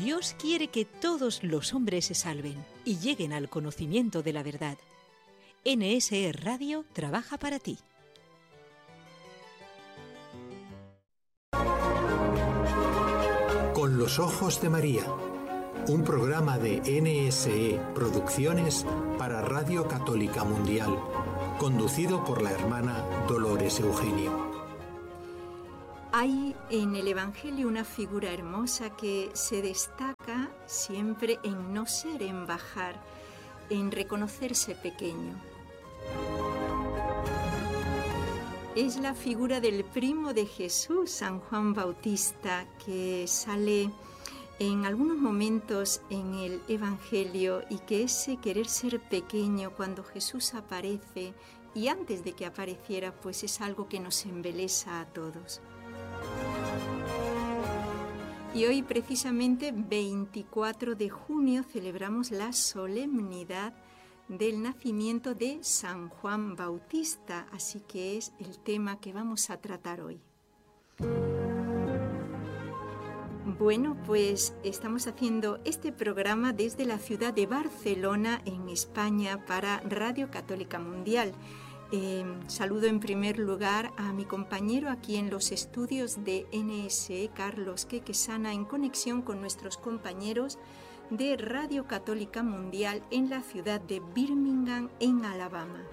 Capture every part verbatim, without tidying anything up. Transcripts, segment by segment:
Dios quiere que todos los hombres se salven y lleguen al conocimiento de la verdad. N S E Radio trabaja para ti. Con los ojos de María, un programa de N S E Producciones para Radio Católica Mundial, conducido por la hermana Dolores Eugenio. Hay en el Evangelio una figura hermosa que se destaca siempre en no ser, en bajar, en reconocerse pequeño. Es la figura del primo de Jesús, San Juan Bautista, que sale en algunos momentos en el Evangelio, y que ese querer ser pequeño cuando Jesús aparece y antes de que apareciera, pues es algo que nos embelesa a todos. Y hoy, precisamente veinticuatro de junio, celebramos la solemnidad del nacimiento de San Juan Bautista, así que es el tema que vamos a tratar hoy. Bueno, pues estamos haciendo este programa desde la ciudad de Barcelona, en España, para Radio Católica Mundial. Eh, saludo en primer lugar a mi compañero aquí en los estudios de N S E, Carlos Quequesana, en conexión con nuestros compañeros de Radio Católica Mundial en la ciudad de Birmingham, en Alabama.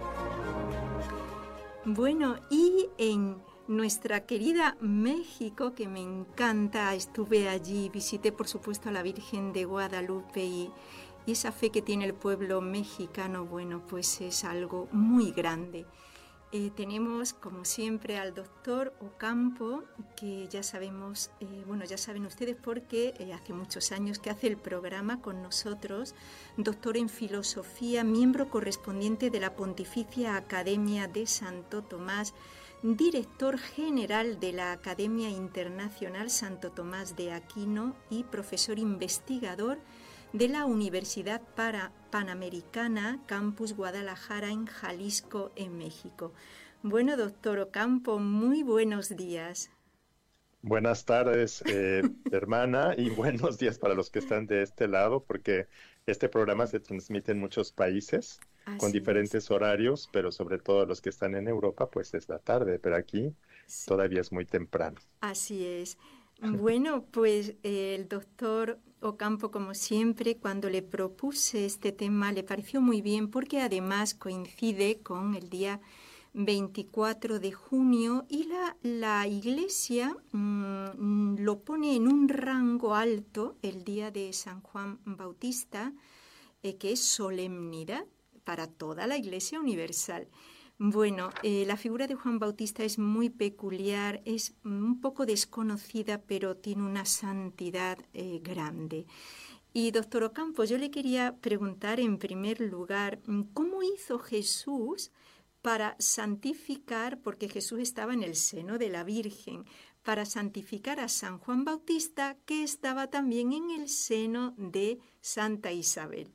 Bueno, y en nuestra querida México, que me encanta, estuve allí, visité por supuesto a la Virgen de Guadalupe, y Y esa fe que tiene el pueblo mexicano, bueno, pues es algo muy grande. Eh, tenemos, como siempre, al doctor Ocampo, que ya sabemos, eh, bueno, ya saben ustedes porque eh, hace muchos años que hace el programa con nosotros, doctor en filosofía, miembro correspondiente de la Pontificia Academia de Santo Tomás, director general de la Academia Internacional Santo Tomás de Aquino y profesor investigador de la Universidad para Panamericana, Campus Guadalajara, en Jalisco, en México. Bueno, doctor Ocampo, muy buenos días. Buenas tardes, eh, hermana, y buenos días para los que están de este lado, porque este programa se transmite en muchos países, Así con diferentes es. horarios, pero sobre todo los que están en Europa, pues es la tarde, pero aquí sí. Todavía es muy temprano. Así es. Bueno, pues eh, el doctor Ocampo, como siempre, cuando le propuse este tema le pareció muy bien, porque además coincide con el día veinticuatro de junio y la, la Iglesia mmm, lo pone en un rango alto, el día de San Juan Bautista, eh, que es solemnidad para toda la Iglesia universal. Bueno, eh, la figura de Juan Bautista es muy peculiar, es un poco desconocida, pero tiene una santidad eh, grande. Y doctor Ocampo, yo le quería preguntar en primer lugar, ¿cómo hizo Jesús para santificar, porque Jesús estaba en el seno de la Virgen, para santificar a San Juan Bautista, que estaba también en el seno de Santa Isabel?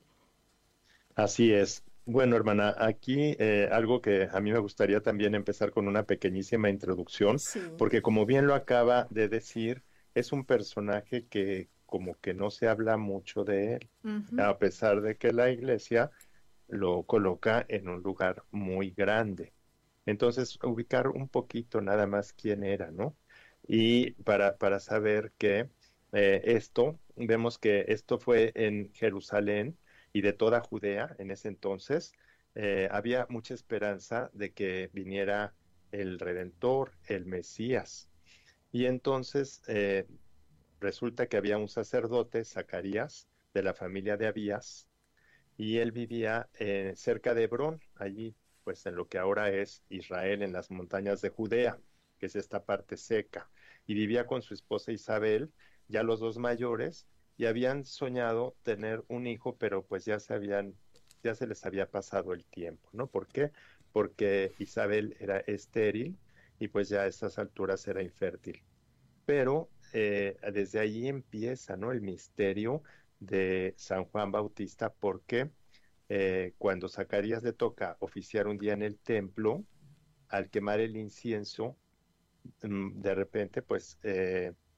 Así es. Bueno, hermana, aquí eh, algo que a mí me gustaría también empezar con una pequeñísima introducción, sí. Porque como bien lo acaba de decir, es un personaje que como que no se habla mucho de él, uh-huh. A pesar de que la Iglesia lo coloca en un lugar muy grande. Entonces, ubicar un poquito nada más quién era, ¿no? Y para, para saber que eh, esto, vemos que esto fue en Jerusalén, y de toda Judea en ese entonces, eh, había mucha esperanza de que viniera el Redentor, el Mesías. Y entonces eh, resulta que había un sacerdote, Zacarías, de la familia de Abías, y él vivía eh, cerca de Hebrón, allí, pues en lo que ahora es Israel, en las montañas de Judea, que es esta parte seca. Y vivía con su esposa Isabel, ya los dos mayores, y habían soñado tener un hijo, pero pues ya se habían, ya se les había pasado el tiempo, ¿no? ¿Por qué? Porque Isabel era estéril y pues ya a esas alturas era infértil. Pero eh, desde ahí empieza, ¿no?, el misterio de San Juan Bautista, porque eh, cuando Zacarías le toca oficiar un día en el templo, al quemar el incienso, de repente pues eh,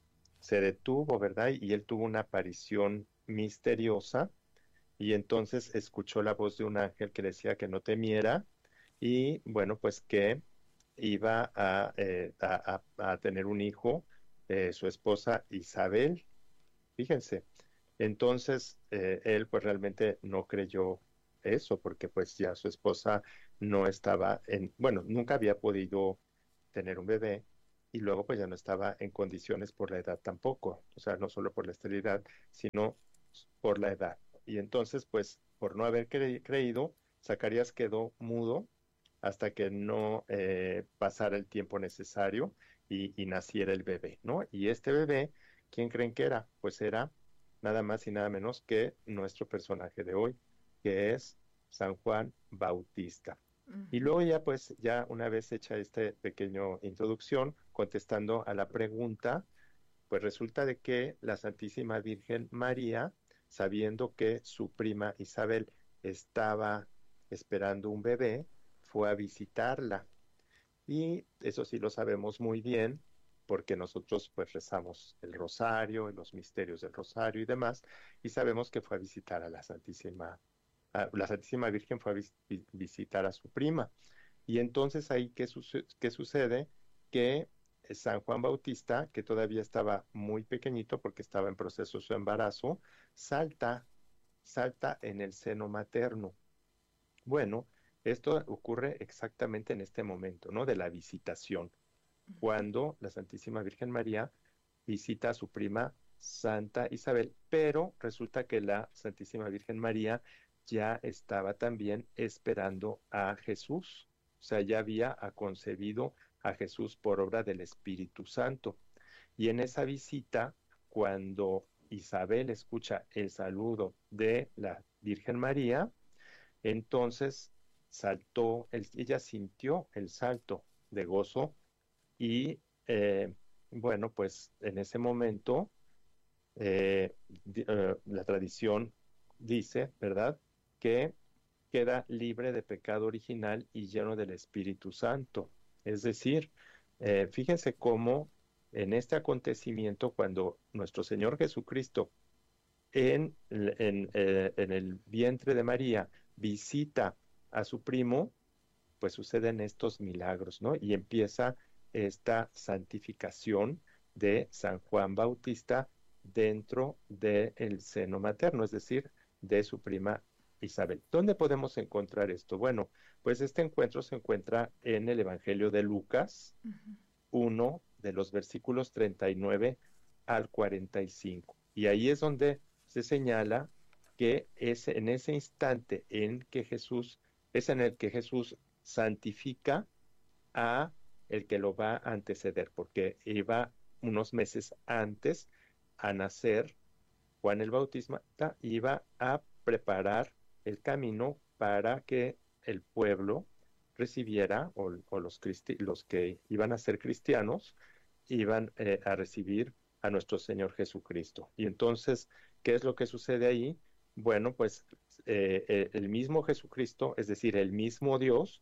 se detuvo, ¿verdad? Y él tuvo una aparición misteriosa y entonces escuchó la voz de un ángel que decía que no temiera y bueno, pues que iba a, eh, a, a- a tener un hijo, eh, su esposa Isabel, fíjense. Entonces, eh, él pues realmente no creyó eso porque pues ya su esposa no estaba en, bueno, nunca había podido tener un bebé y luego pues ya no estaba en condiciones por la edad tampoco, o sea, no solo por la esterilidad, sino por la edad. Y entonces pues por no haber cre- creído, Zacarías quedó mudo hasta que no eh, pasara el tiempo necesario y, y naciera el bebé, ¿no? Y este bebé, ¿quién creen que era? Pues era nada más y nada menos que nuestro personaje de hoy, que es San Juan Bautista. Y Ujú. luego ya pues, ya una vez hecha esta pequeña introducción, contestando a la pregunta, pues resulta de que la Santísima Virgen María, sabiendo que su prima Isabel estaba esperando un bebé, fue a visitarla. Y eso sí lo sabemos muy bien, porque nosotros pues rezamos el rosario, los misterios del rosario y demás, y sabemos que fue a visitar a la Santísima, a- la Santísima Virgen fue a vis- vi- visitar a su prima. Y entonces ahí, ¿qué, suce- qué sucede? Que eh, San Juan Bautista, que todavía estaba muy pequeñito porque estaba en proceso de su embarazo, salta, salta en el seno materno. Bueno, esto ocurre exactamente en este momento, ¿no? De la visitación, cuando la Santísima Virgen María visita a su prima Santa Isabel, pero resulta que la Santísima Virgen María ya estaba también esperando a Jesús, o sea, ya había concebido a Jesús por obra del Espíritu Santo. Y en esa visita, cuando Isabel escucha el saludo de la Virgen María, entonces saltó, el- ella sintió el salto de gozo y eh, bueno, pues en ese momento eh, di- eh, la tradición dice, ¿verdad?, que queda libre de pecado original y lleno del Espíritu Santo. Es decir, eh, fíjense cómo en este acontecimiento, cuando nuestro Señor Jesucristo en, en, eh, en el vientre de María visita a su primo, pues suceden estos milagros, ¿no? Y empieza esta santificación de San Juan Bautista dentro del seno materno, es decir, de su prima Isabel. ¿Dónde podemos encontrar esto? Bueno, pues este encuentro se encuentra en el Evangelio de Lucas, uno de los versículos treinta y nueve al cuarenta y cinco. Y ahí es donde se señala que es en ese instante en que Jesús, es en el que Jesús santifica a el que lo va a anteceder, porque iba unos meses antes a nacer Juan el Bautista, iba a preparar el camino para que el pueblo recibiera, o, o los, cristi- los que iban a ser cristianos, iban eh, a recibir a nuestro Señor Jesucristo. Y entonces, ¿qué es lo que sucede ahí? Bueno, pues eh, eh, el mismo Jesucristo, es decir, el mismo Dios,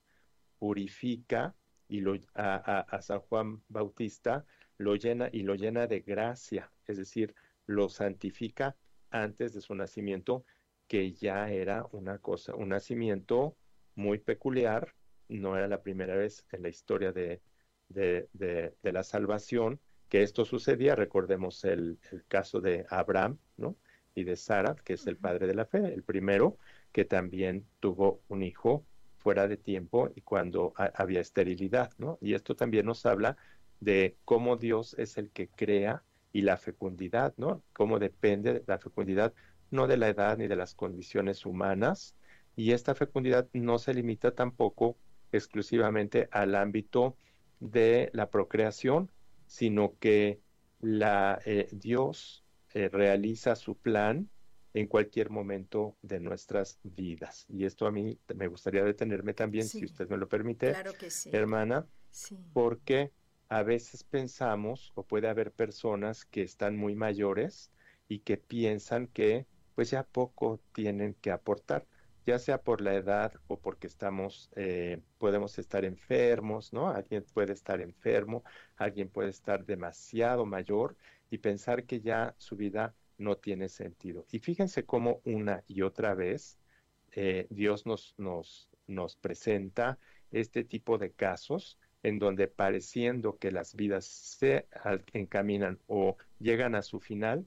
purifica y lo, a, a, a San Juan Bautista, lo llena y lo llena de gracia, es decir, lo santifica antes de su nacimiento, que ya era una cosa, un nacimiento muy peculiar, no era la primera vez en la historia de, de, de, de la salvación que esto sucedía. Recordemos el, el caso de Abraham, ¿no? Y de Sara, que es el padre de la fe, el primero que también tuvo un hijo fuera de tiempo y cuando ha, había esterilidad, ¿no? Y esto también nos habla de cómo Dios es el que crea y la fecundidad, ¿no? Cómo depende de la fecundidad, no de la edad ni de las condiciones humanas. Y esta fecundidad no se limita tampoco exclusivamente al ámbito de la procreación, sino que la, eh, Dios eh, realiza su plan en cualquier momento de nuestras vidas. Y esto a mí me gustaría detenerme también, si Sí, usted me lo permite, claro que sí. hermana, Sí. porque a veces pensamos, o puede haber personas que están muy mayores y que piensan que pues ya poco tienen que aportar, ya sea por la edad o porque estamos, eh, podemos estar enfermos, ¿no? Alguien puede estar enfermo, alguien puede estar demasiado mayor y pensar que ya su vida no tiene sentido. Y fíjense cómo una y otra vez eh, Dios nos, nos, nos presenta este tipo de casos en donde pareciendo que las vidas se encaminan o llegan a su final,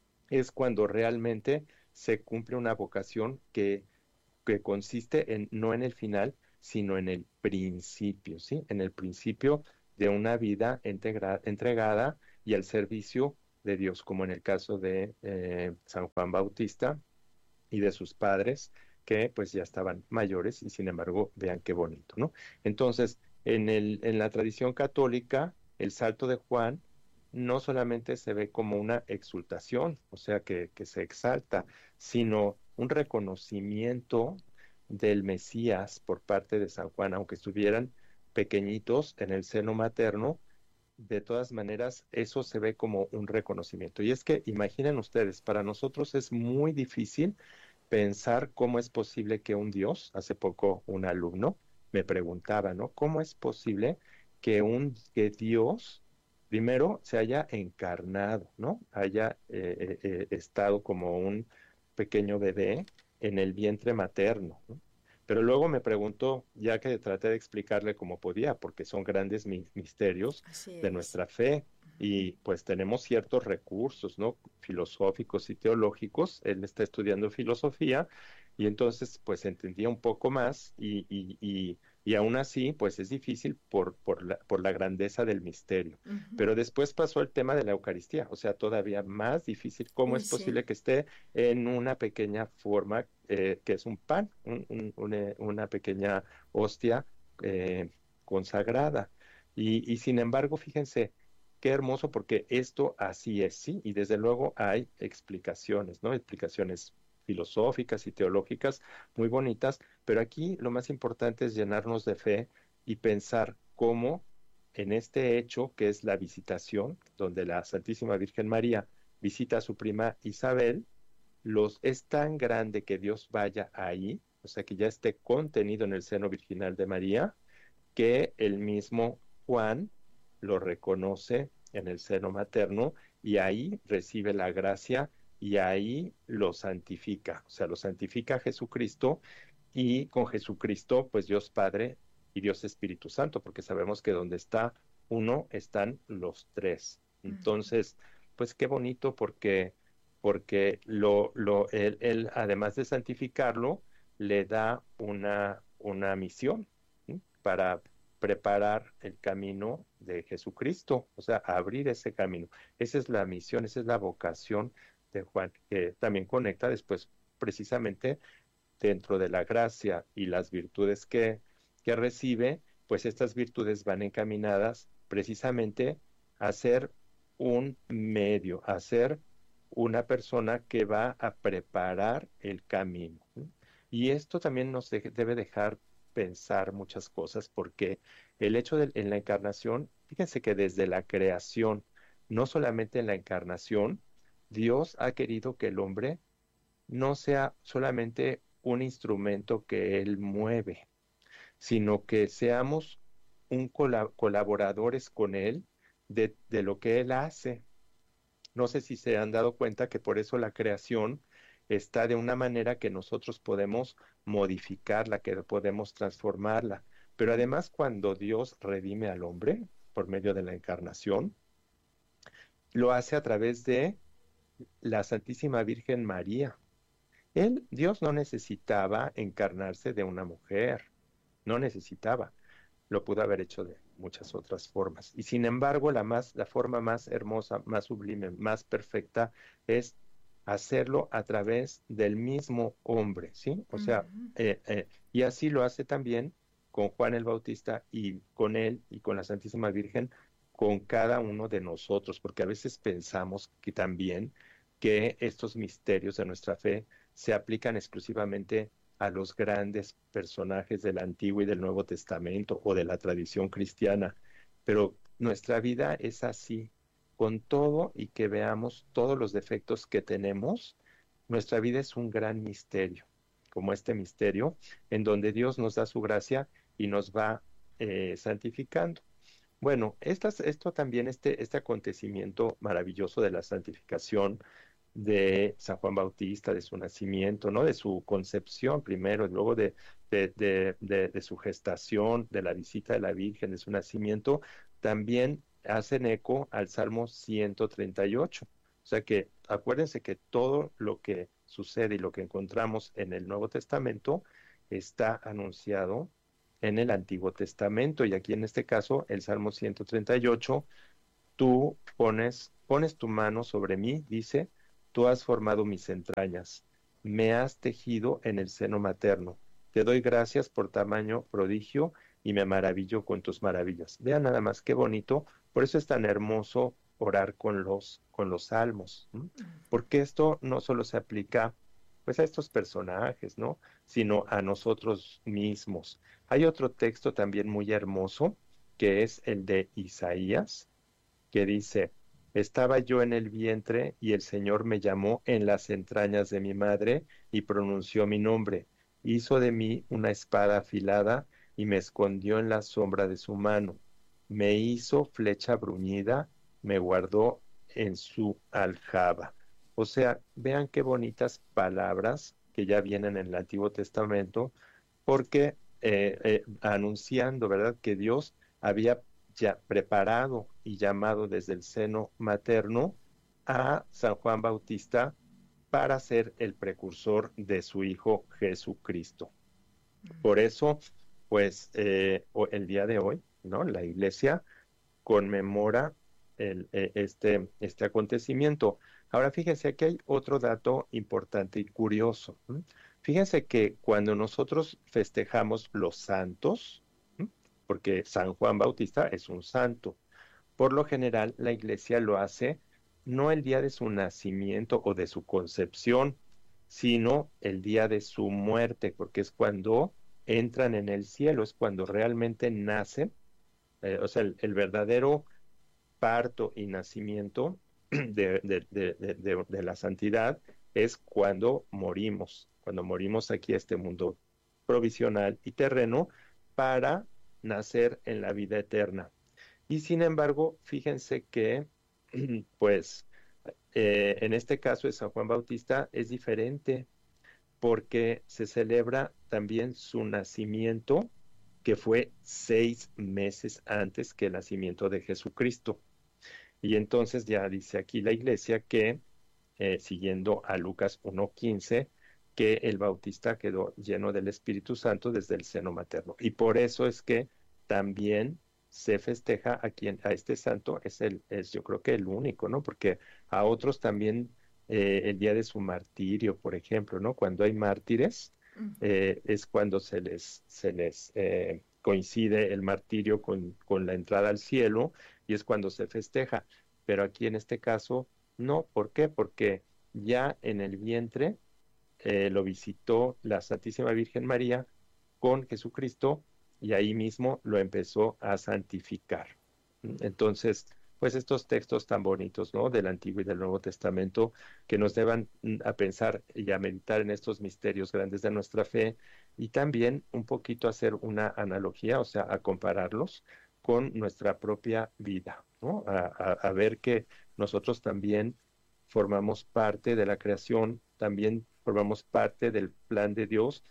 es cuando realmente se cumple una vocación que, que consiste en, no en el final, sino en el principio, ¿sí? En el principio de una vida integra, entregada y al servicio de Dios, como en el caso de eh, San Juan Bautista y de sus padres, que pues ya estaban mayores y sin embargo, vean qué bonito, ¿no? Entonces, en el, en la tradición católica, el salto de Juan no solamente se ve como una exultación, o sea, que, que se exalta, sino un reconocimiento del Mesías por parte de San Juan, aunque estuvieran pequeñitos en el seno materno, de todas maneras, eso se ve como un reconocimiento. Y es que, imaginen ustedes, para nosotros es muy difícil pensar cómo es posible que un Dios, hace poco un alumno me preguntaba, ¿no? ¿Cómo es posible que un que Dios primero se haya encarnado, ¿no? Haya eh, eh, estado como un pequeño bebé en el vientre materno, ¿no? Pero luego me preguntó, ya que traté de explicarle cómo podía, porque son grandes mi misterios de nuestra fe, y pues tenemos ciertos recursos, ¿no? Filosóficos y teológicos. Él está estudiando filosofía, y entonces pues entendía un poco más, y, y, y, y aún así pues es difícil por, por, la, por la grandeza del misterio. Uh-huh. Pero después pasó el tema de la Eucaristía, o sea, todavía más difícil. ¿Cómo Uy, es posible sí. que esté en una pequeña forma, eh, que es un pan, un, un, una, una pequeña hostia eh, consagrada? Y, y sin embargo, fíjense, qué hermoso, porque esto así es, sí, y desde luego hay explicaciones, ¿no? Explicaciones filosóficas y teológicas muy bonitas, pero aquí lo más importante es llenarnos de fe y pensar cómo en este hecho que es la visitación, donde la Santísima Virgen María visita a su prima Isabel, los, es tan grande que Dios vaya ahí, o sea, que ya esté contenido en el seno virginal de María, que el mismo Juan lo reconoce en el seno materno y ahí recibe la gracia y ahí lo santifica, o sea, lo santifica Jesucristo, y con Jesucristo, pues Dios Padre y Dios Espíritu Santo, porque sabemos que donde está uno están los tres. Entonces, pues qué bonito, porque, porque lo, lo, él, él, además de santificarlo, le da una, una misión, ¿sí? Para preparar el camino de Jesucristo, o sea, abrir ese camino. Esa es la misión, esa es la vocación de Juan, que también conecta después precisamente dentro de la gracia y las virtudes que, que recibe, pues estas virtudes van encaminadas precisamente a ser un medio, a ser una persona que va a preparar el camino. Y esto también nos de, debe dejar pensar muchas cosas, porque el hecho de en la encarnación, fíjense que desde la creación, no solamente en la encarnación, Dios ha querido que el hombre no sea solamente un instrumento que Él mueve, sino que seamos un colab- colaboradores con Él de, de lo que Él hace. No sé si se han dado cuenta que por eso la creación está de una manera que nosotros podemos modificarla, que podemos transformarla. Pero además, cuando Dios redime al hombre por medio de la encarnación, lo hace a través de la Santísima Virgen María. Él, Dios no necesitaba encarnarse de una mujer, no necesitaba, lo pudo haber hecho de muchas otras formas. Y sin embargo, la, más, la forma más hermosa, más sublime, más perfecta es hacerlo a través del mismo hombre, ¿sí? O sea, uh-huh. eh, eh, y así lo hace también con Juan el Bautista, y con él y con la Santísima Virgen, con cada uno de nosotros, porque a veces pensamos que también que estos misterios de nuestra fe se aplican exclusivamente a los grandes personajes del Antiguo y del Nuevo Testamento o de la tradición cristiana, pero nuestra vida es así, con todo y que veamos todos los defectos que tenemos, nuestra vida es un gran misterio, como este misterio en donde Dios nos da su gracia y nos va eh, santificando. Bueno, estas, esto también, este, este acontecimiento maravilloso de la santificación de San Juan Bautista, de su nacimiento, ¿no? De su concepción primero, y luego de, de, de, de, de su gestación, de la visita de la Virgen, de su nacimiento, también hacen eco al Salmo ciento treinta y ocho. O sea que acuérdense que todo lo que sucede y lo que encontramos en el Nuevo Testamento está anunciado en el Antiguo Testamento, y aquí en este caso el Salmo ciento treinta y ocho, tú pones, pones tu mano sobre mí, dice, tú has formado mis entrañas, me has tejido en el seno materno, te doy gracias por tamaño prodigio y me maravillo con tus maravillas. Vean nada más qué bonito, por eso es tan hermoso orar con los, con los salmos, ¿m? Porque esto no solo se aplica pues a estos personajes, ¿no? Sino a nosotros mismos. Hay otro texto también muy hermoso, que es el de Isaías, que dice, estaba yo en el vientre y el Señor me llamó en las entrañas de mi madre y pronunció mi nombre. Hizo de mí una espada afilada y me escondió en la sombra de su mano. Me hizo flecha bruñida, me guardó en su aljaba. O sea, vean qué bonitas palabras que ya vienen en el Antiguo Testamento, porque eh, eh, anunciando, ¿verdad?, que Dios había ya preparado y llamado desde el seno materno a San Juan Bautista para ser el precursor de su Hijo Jesucristo. Por eso, pues, eh, el día de hoy, ¿no?, la Iglesia conmemora el, eh, este, este acontecimiento. Ahora, fíjense, aquí hay otro dato importante y curioso. ¿m? Fíjense que cuando nosotros festejamos los santos, ¿m? porque San Juan Bautista es un santo, por lo general la Iglesia lo hace no el día de su nacimiento o de su concepción, sino el día de su muerte, porque es cuando entran en el cielo, es cuando realmente nacen, eh, o sea, el, el verdadero parto y nacimiento de, de, de, de, de la santidad es cuando morimos, cuando morimos aquí a este mundo provisional y terreno para nacer en la vida eterna. Y sin embargo, fíjense que, pues, eh, en este caso de San Juan Bautista es diferente porque se celebra también su nacimiento, que fue seis meses antes que el nacimiento de Jesucristo. Y entonces ya dice aquí la Iglesia que, eh, siguiendo a Lucas uno quince, que el Bautista quedó lleno del Espíritu Santo desde el seno materno. Y por eso es que también se festeja a quien, a este santo, es el, es yo creo que el único, ¿no? Porque a otros también eh, el día de su martirio, por ejemplo, ¿no? Cuando hay mártires, eh, es cuando se les, se les eh, coincide el martirio con, con la entrada al cielo, y es cuando se festeja. Pero aquí en este caso, no. ¿Por qué? Porque ya en el vientre eh, lo visitó la Santísima Virgen María con Jesucristo, y ahí mismo lo empezó a santificar. Entonces, pues estos textos tan bonitos, ¿no?, del Antiguo y del Nuevo Testamento, que nos llevan a pensar y a meditar en estos misterios grandes de nuestra fe, y también un poquito hacer una analogía, o sea, a compararlos con nuestra propia vida, ¿no? A, a, a ver que nosotros también formamos parte de la creación, también formamos parte del plan de Dios,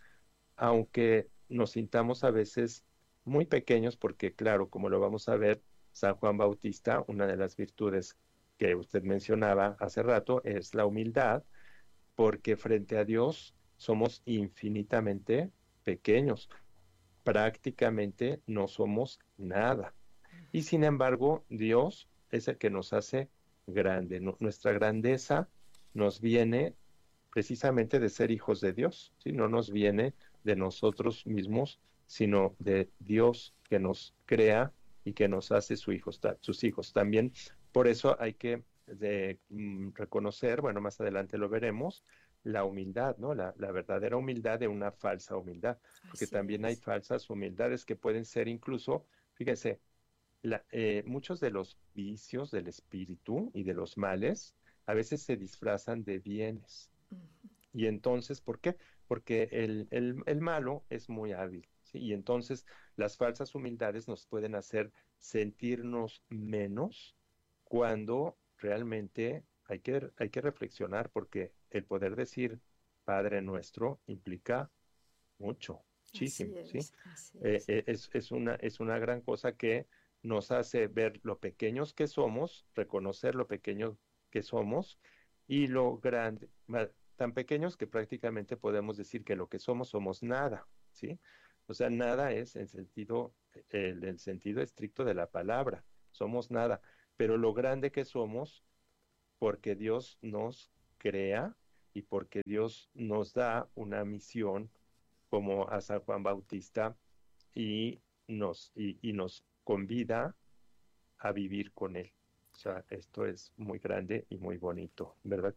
aunque nos sintamos a veces muy pequeños, porque claro, como lo vamos a ver, San Juan Bautista, una de las virtudes que usted mencionaba hace rato, es la humildad, porque frente a Dios somos infinitamente pequeños, prácticamente no somos nada. Y sin embargo, Dios es el que nos hace grande. No, nuestra grandeza nos viene precisamente de ser hijos de Dios, ¿sí? No nos viene de nosotros mismos, sino de Dios que nos crea y que nos hace su hijos, sus hijos. También por eso hay que de, mm, reconocer, bueno, más adelante lo veremos, la humildad, ¿no? La, la verdadera humildad de una falsa humildad, porque Así también hay es. falsas humildades que pueden ser incluso, fíjense, la, eh, muchos de los vicios del espíritu y de los males a veces se disfrazan de bienes. Ujú. Y entonces, ¿por qué? Porque el, el, el malo es muy hábil, ¿sí? Y entonces las falsas humildades nos pueden hacer sentirnos menos cuando realmente hay que, hay que reflexionar, porque el poder decir Padre Nuestro implica mucho, Así muchísimo, ¿sí? es, así Eh, es. eh, es, es una, es una gran cosa que nos hace ver lo pequeños que somos, reconocer lo pequeños que somos y lo grande, ma- tan pequeños que prácticamente podemos decir que lo que somos somos nada, ¿sí? O sea, nada es en sentido, el, el sentido estricto de la palabra, somos nada, pero lo grande que somos porque Dios nos crea y porque Dios nos da una misión como a San Juan Bautista y nos, y, y nos convida a vivir con Él. O sea, esto es muy grande y muy bonito, ¿verdad?